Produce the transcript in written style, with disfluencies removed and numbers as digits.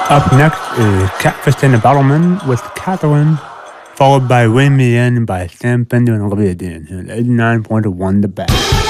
Up next is Catfish and the Battleman with Catherine, followed by Win Me In by Sam Fender and Olivia Dean, here at 89.1 The Bat.